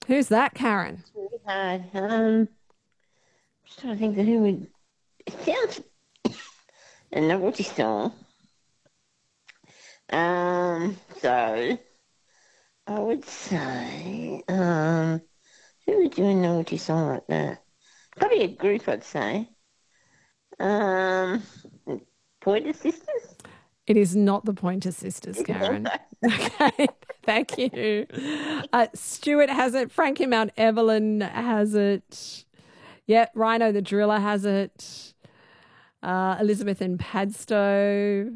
Who's that, Karen? It's really hard. Just trying to think of who would. It sounds a novelty song. So I would say, who would do a novelty song like that? Probably a group, I'd say. Um, Pointer Sisters. It is not the Pointer Sisters, Karen. Okay, thank you. Stuart has it. Frankie Mount Evelyn has it. Yeah, Rhino the Driller has it. Elizabeth and Padstow.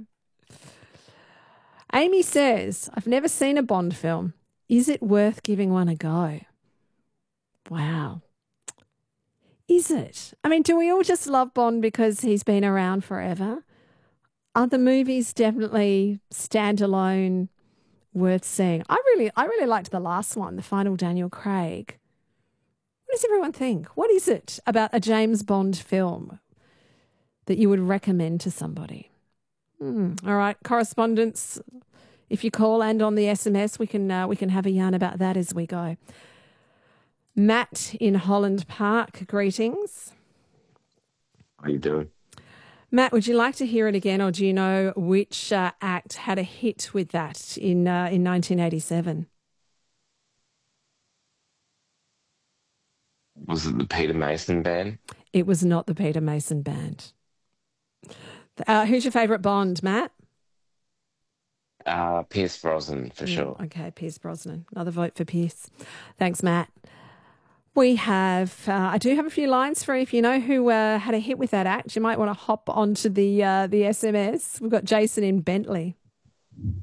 Amy says, I've never seen a Bond film. Is it worth giving one a go? Wow. Is it? I mean, do we all just love Bond because he's been around forever? Are the movies definitely standalone, worth seeing? I really liked the last one, the final Daniel Craig. What does everyone think? What is it about a James Bond film that you would recommend to somebody? All right, correspondence. If you call and on the SMS, we can have a yarn about that as we go. Matt in Holland Park, greetings. How you doing? Matt, would you like to hear it again, or do you know which act had a hit with that in 1987? Was it the Peter Mason band? It was not the Peter Mason band. Who's your favourite Bond, Matt? Pierce Brosnan for sure. Okay, Pierce Brosnan. Another vote for Pierce. Thanks, Matt. We have, I do have a few lines for you. If you know who had a hit with that act, you might want to hop onto the SMS. We've got Jason in Bentley.